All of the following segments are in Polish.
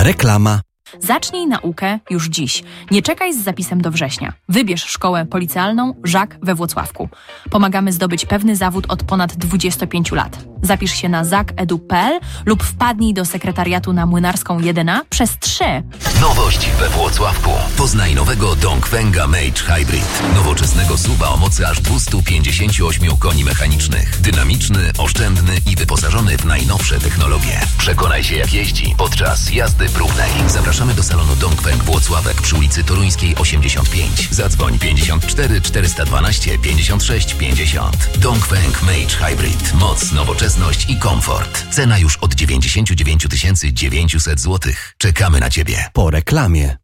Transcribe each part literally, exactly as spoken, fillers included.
Reklama. Zacznij naukę już dziś. Nie czekaj z zapisem do września. Wybierz szkołę policjalną żak we Włocławku. Pomagamy zdobyć pewny zawód od ponad dwudziestu pięciu lat. Zapisz się na zak edu kropka pe el lub wpadnij do sekretariatu na Młynarską jeden a przez trzy. Nowość we Włocławku. Poznaj nowego Dongfenga Mage Hybrid. Nowoczesnego S U V-a o mocy aż dwieście pięćdziesiąt osiem koni mechanicznych. Dynamiczny, oszczędny i wyposażony w najnowsze technologie. Przekonaj się, jak jeździ podczas jazdy próbnej. Zapraszamy do salonu Dongfeng Włocławek przy ulicy Toruńskiej osiemdziesiąt pięć. Zadzwoń pięćdziesiąt cztery czterysta dwanaście pięćdziesiąt sześć pięćdziesiąt. Dongfeng Mage Hybrid. Moc, nowoczesność i komfort. Cena już od dziewięćdziesiąt dziewięć tysięcy dziewięćset złotych. Czekamy na Ciebie. Po reklamie.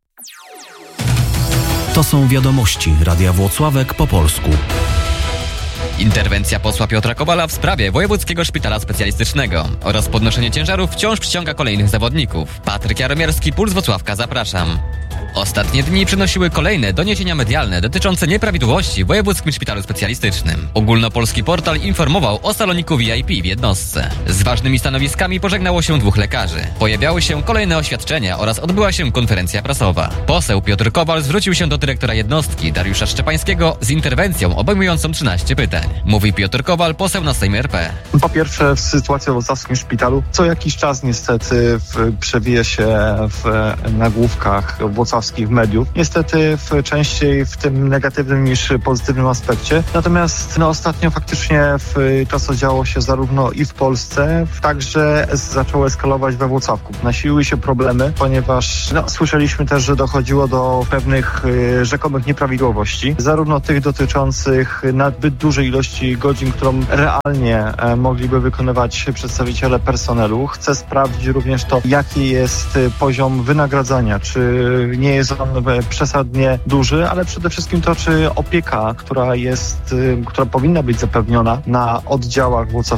To są wiadomości Radia Włocławek po polsku. Interwencja posła Piotra Kowala w sprawie Wojewódzkiego Szpitala Specjalistycznego oraz podnoszenie ciężarów wciąż przyciąga kolejnych zawodników. Patryk Jaromierski, Puls Włocławka, zapraszam. Ostatnie dni przynosiły kolejne doniesienia medialne dotyczące nieprawidłowości w Wojewódzkim Szpitalu Specjalistycznym. Ogólnopolski portal informował o saloniku V I P w jednostce. Z ważnymi stanowiskami pożegnało się dwóch lekarzy. Pojawiały się kolejne oświadczenia oraz odbyła się konferencja prasowa. Poseł Piotr Kowal zwrócił się do dyrektora jednostki Dariusza Szczepańskiego z interwencją obejmującą trzynaście pytań. Mówi Piotr Kowal, poseł na Sejm R P. Po pierwsze, sytuacja w włocławskim szpitalu co jakiś czas niestety w, przewija się w nagłówkach włocławskich mediów. Niestety w, częściej w tym negatywnym niż pozytywnym aspekcie. Natomiast no, ostatnio faktycznie w, to, co działo się zarówno i w Polsce, w, także zaczęło eskalować we Włocławku. Nasiliły się problemy, ponieważ no, słyszeliśmy też, że dochodziło do pewnych y, rzekomych nieprawidłowości, zarówno tych dotyczących nadbyt dużej ilości godzin, którą realnie e, mogliby wykonywać przedstawiciele personelu. Chcę sprawdzić również to, jaki jest poziom wynagradzania, czy nie jest on przesadnie duży, ale przede wszystkim to, czy opieka, która jest, która powinna być zapewniona na oddziałach włocławskich